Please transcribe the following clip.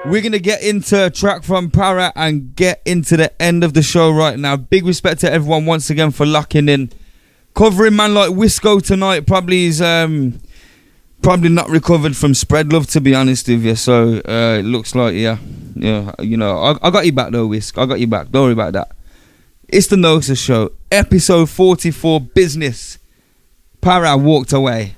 We're going to get into a track from Para and get into the end of the show right now. Big respect to everyone once again for locking in. Covering man like Wisco tonight probably is probably not recovered from Spread Love, to be honest with you. So it looks like, yeah, you know, I got you back though, Whisk. I got you back. Don't worry about that. It's the Noxa Show, episode 44, business. Para walked away.